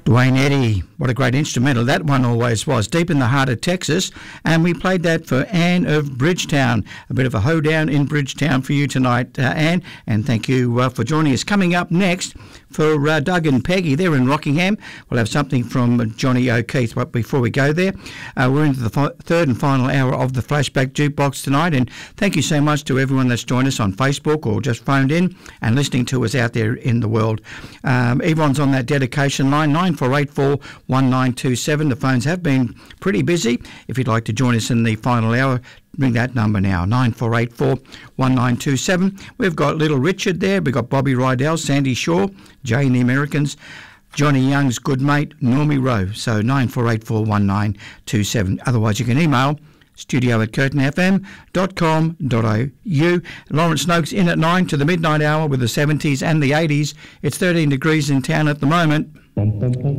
Dwayne Eddy, what a great instrumental that one always was, deep in the heart of Texas, and we played that for Anne of Bridgetown. A bit of a hoedown in Bridgetown for you tonight, Anne, and thank you for joining us. Coming up next for Doug and Peggy, they're in Rockingham. We'll have something from Johnny O'Keefe, but before we go there, we're into the third and final hour of the Flashback Jukebox tonight, and thank you so much to everyone that's joined us on Facebook or just phoned in and listening to us out there in the world. Everyone's on that dedication line, 9484 1927. The phones have been pretty busy. If you'd like to join us in the final hour, ring that number now, 9484 1927. We've got Little Richard there. We've got Bobby Rydell, Sandy Shaw, Jay and the Americans, Johnny Young's good mate, Normie Rowe. So 9484 1927. Otherwise, you can email studio@curtinfm.com.au. Lawrence Noakes in at 9 to the midnight hour with the 70s and the 80s. It's 13 degrees in town at the moment.